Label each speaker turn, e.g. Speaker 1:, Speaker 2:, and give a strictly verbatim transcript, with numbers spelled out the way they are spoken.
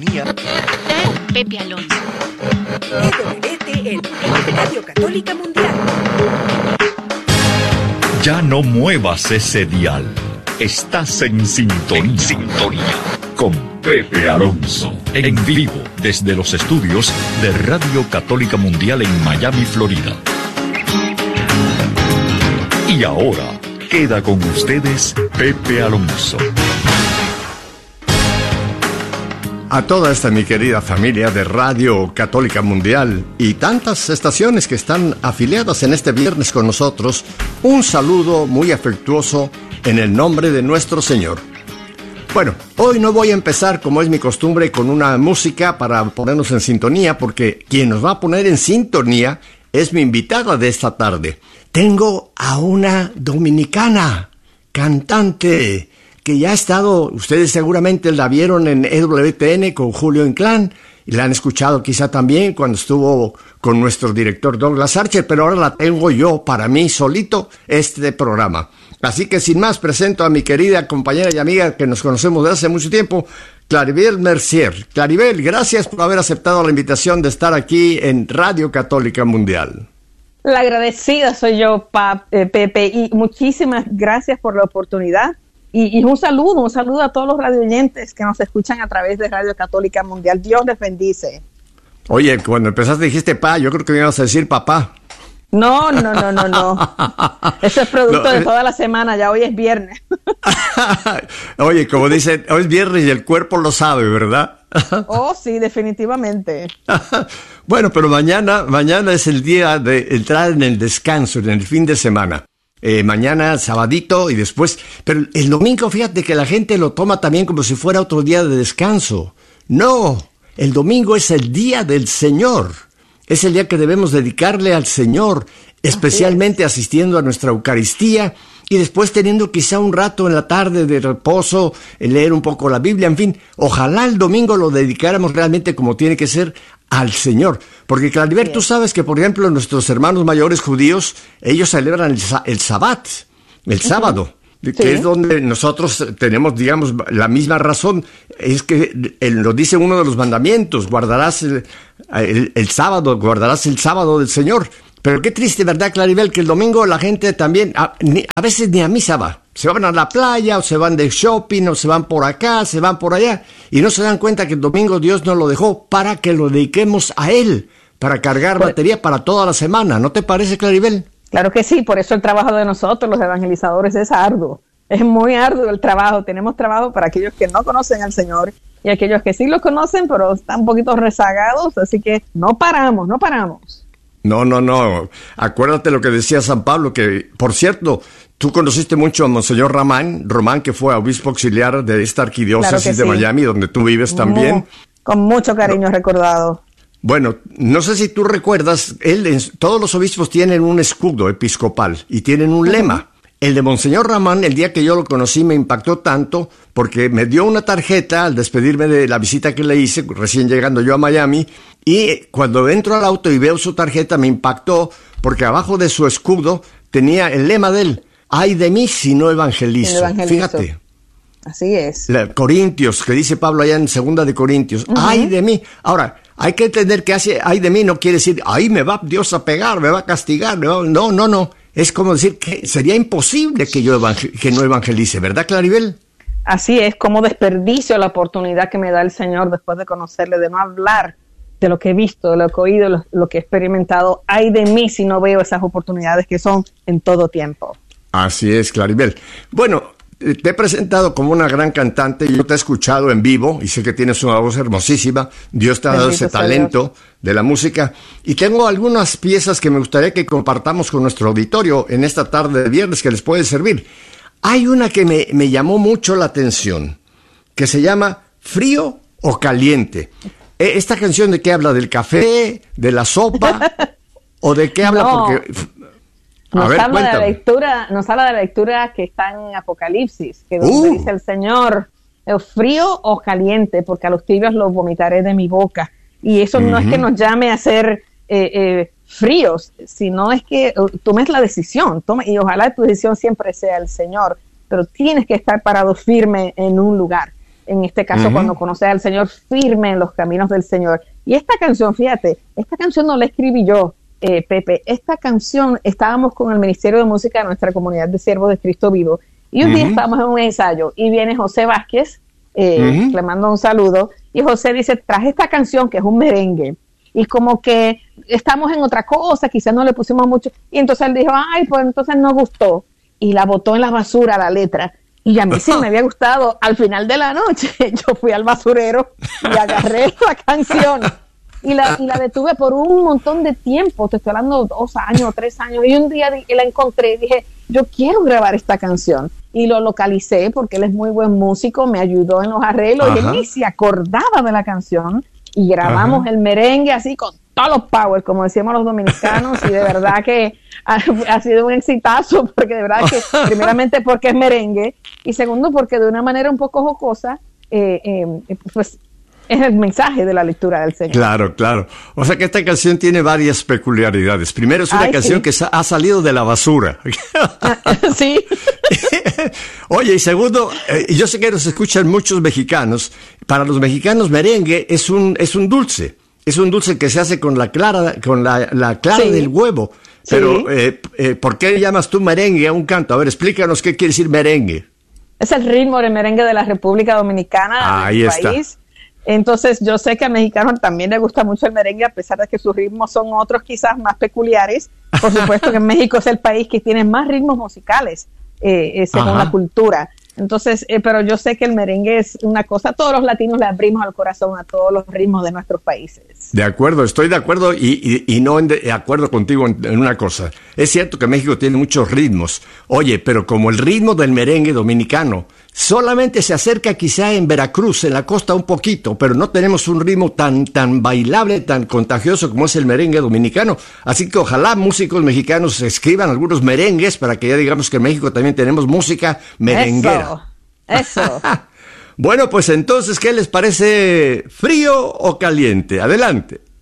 Speaker 1: sintonía
Speaker 2: con Pepe Alonso.
Speaker 3: E W T N, Radio Católica Mundial.
Speaker 1: Ya no muevas ese dial. Estás en sintonía. En sintonía. Con Pepe Alonso. En vivo desde los estudios de Radio Católica Mundial en Miami, Florida. Y ahora queda con ustedes Pepe Alonso.
Speaker 4: A toda esta mi querida familia de Radio Católica Mundial y tantas estaciones que están afiliadas en este viernes con nosotros, un saludo muy afectuoso en el nombre de nuestro Señor. Bueno, hoy no voy a empezar, como es mi costumbre, con una música para ponernos en sintonía, porque quien nos va a poner en sintonía es mi invitada de esta tarde. Tengo a una dominicana, cantante, que ya ha estado, ustedes seguramente la vieron en E W T N con Julio Inclán, y la han escuchado quizá también cuando estuvo con nuestro director Douglas Archer, pero ahora la tengo yo para mí solito, este programa. Así que sin más, presento a mi querida compañera y amiga que nos conocemos desde hace mucho tiempo, Claribel Mercier. Claribel, gracias por haber aceptado la invitación de estar aquí en Radio Católica Mundial.
Speaker 5: La agradecida soy yo, pa, eh, Pepe, y muchísimas gracias por la oportunidad. Y, y un saludo, un saludo a todos los radioyentes que nos escuchan a través de Radio Católica Mundial. Dios les bendice.
Speaker 4: Oye, cuando empezaste dijiste pa, yo creo que me ibas a decir papá.
Speaker 5: No, no, no, no, no. Eso es producto
Speaker 4: no,
Speaker 5: de
Speaker 4: eh...
Speaker 5: toda la semana, ya hoy es viernes.
Speaker 4: Oye, como dicen, hoy es viernes y el cuerpo lo sabe, ¿verdad?
Speaker 5: Oh, sí, definitivamente.
Speaker 4: Bueno, pero mañana, mañana es el día de entrar en el descanso, en el fin de semana. Eh, mañana, sabadito y después, pero el domingo, fíjate que la gente lo toma también como si fuera otro día de descanso. No, el domingo es el día del Señor. Es el día que debemos dedicarle al Señor, especialmente asistiendo a nuestra Eucaristía y después teniendo quizá un rato en la tarde de reposo, leer un poco la Biblia, en fin. Ojalá el domingo lo dedicáramos realmente como tiene que ser al Señor. Porque, Claribel, tú sabes que, por ejemplo, nuestros hermanos mayores judíos, ellos celebran el, el Sabbat, el sábado. Que sí. Es donde nosotros tenemos, digamos, la misma razón. Es que él, lo dice uno de los mandamientos, guardarás el, el, el sábado, guardarás el sábado del Señor. Pero qué triste, ¿verdad, Claribel? Que el domingo la gente también, a, ni, a veces ni a misa va. Se van a la playa, o se van de shopping, o se van por acá, se van por allá. Y no se dan cuenta que el domingo Dios nos lo dejó para que lo dediquemos a Él, para cargar pues, batería para toda la semana. ¿No te parece, Claribel?
Speaker 5: Claro que sí, por eso el trabajo de nosotros, los evangelizadores, es arduo. Es muy arduo el trabajo. Tenemos trabajo para aquellos que no conocen al Señor y aquellos que sí lo conocen, pero están un poquito rezagados. Así que no paramos, no paramos.
Speaker 4: No, no, no. Acuérdate lo que decía San Pablo, que, por cierto, tú conociste mucho a Monseñor Román, Román, que fue obispo auxiliar de esta arquidiócesis claro de sí. Miami, donde tú vives también.
Speaker 5: Muy, con mucho cariño no. recordado.
Speaker 4: Bueno, no sé si tú recuerdas, él, todos los obispos tienen un escudo episcopal y tienen un uh-huh. lema. El de Monseñor Ramán, el día que yo lo conocí, me impactó tanto porque me dio una tarjeta al despedirme de la visita que le hice, recién llegando yo a Miami, y cuando entro al auto y veo su tarjeta me impactó porque abajo de su escudo tenía el lema de él, ay de mí si no evangelizo. evangelizo. Fíjate.
Speaker 5: Así es.
Speaker 4: La, Corintios, que dice Pablo allá en segunda de Corintios, uh-huh. ay de mí. Ahora, hay que entender que hace ay de mí no quiere decir, ay me va Dios a pegar, me va a castigar. No, no, no. no. Es como decir que sería imposible que yo evangel- que no evangelice, ¿verdad, Claribel?
Speaker 5: Así es, como desperdicio la oportunidad que me da el Señor después de conocerle, de no hablar de lo que he visto, de lo que he oído, lo, lo que he experimentado. Ay de mí si no veo esas oportunidades que son en todo tiempo.
Speaker 4: Así es, Claribel. Bueno, te he presentado como una gran cantante, yo te he escuchado en vivo y sé que tienes una voz hermosísima, Dios te ha dado ese talento de la música y tengo algunas piezas que me gustaría que compartamos con nuestro auditorio en esta tarde de viernes que les puede servir. Hay una que me, me llamó mucho la atención, que se llama Frío o Caliente. ¿Esta canción de qué habla? ¿Del café? ¿De la sopa? ¿O de qué habla?
Speaker 5: No.
Speaker 4: Porque...
Speaker 5: Nos,
Speaker 4: ver,
Speaker 5: habla de la lectura, nos habla de la lectura que está en Apocalipsis, que donde uh. dice el Señor, frío o caliente, porque a los tibios los vomitaré de mi boca. Y eso uh-huh. no es que nos llame a ser eh, eh, fríos, sino es que uh, tomes la decisión, tome, y ojalá tu decisión siempre sea el Señor, pero tienes que estar parado firme en un lugar. en este caso uh-huh. cuando conoces al Señor, firme en los caminos del Señor. Y esta canción, fíjate, esta canción no la escribí yo, eh, Pepe, esta canción, estábamos con el Ministerio de Música de nuestra comunidad de Siervos de Cristo Vivo, y un uh-huh. día estábamos en un ensayo, y viene José Vázquez, eh, uh-huh. le mando un saludo, y José dice, traje esta canción que es un merengue, y como que estamos en otra cosa, quizás no le pusimos mucho, y entonces él dijo, ay, pues entonces no gustó, y la botó en la basura la letra. Y a mí sí me había gustado. Al final de la noche yo fui al basurero y agarré la canción y la, y la detuve por un montón de tiempo. Te estoy hablando dos años, tres años. Y un día la encontré y dije, yo quiero grabar esta canción. Y lo localicé porque él es muy buen músico, me ayudó en los arreglos. Ajá. Y él ni se acordaba de la canción. Y grabamos Ajá. el merengue así con todos los powers, como decíamos los dominicanos. Y de verdad que ha, ha sido un exitazo, porque de verdad que, primeramente porque es merengue, y segundo porque de una manera un poco jocosa, eh, eh, pues es el mensaje de la lectura del Señor.
Speaker 4: Claro, claro. O sea que esta canción tiene varias peculiaridades. Primero, es una Ay, canción sí. que sa- ha salido de la basura.
Speaker 5: Sí.
Speaker 4: Oye, y segundo, eh, yo sé que nos escuchan muchos mexicanos. Para los mexicanos, merengue es un, es un dulce. Es un dulce que se hace con la clara, con la, la clara sí. del huevo. Pero, sí. eh, eh, ¿por qué llamas tú merengue a un canto? A ver, explícanos qué quiere decir merengue.
Speaker 5: Es el ritmo del merengue de la República Dominicana,
Speaker 4: Ahí
Speaker 5: del
Speaker 4: está.
Speaker 5: país. Entonces, yo sé que a mexicanos también les gusta mucho el merengue, a pesar de que sus ritmos son otros quizás más peculiares. Por supuesto que México es el país que tiene más ritmos musicales, eh, eh, según Ajá. la cultura. Entonces, eh, pero yo sé que el merengue es una cosa, todos los latinos le abrimos al corazón a todos los ritmos de nuestros países.
Speaker 4: De acuerdo, estoy de acuerdo y, y, y no en de acuerdo contigo en, en una cosa. Es cierto que México tiene muchos ritmos. Oye, pero como el ritmo del merengue dominicano solamente se acerca quizá en Veracruz, en la costa un poquito, pero no tenemos un ritmo tan, tan bailable, tan contagioso como es el merengue dominicano. Así que ojalá músicos mexicanos escriban algunos merengues para que ya digamos que en México también tenemos música merenguera.
Speaker 5: Eso, eso.
Speaker 4: Bueno, pues entonces, ¿qué les parece? ¿Frío o caliente? Adelante.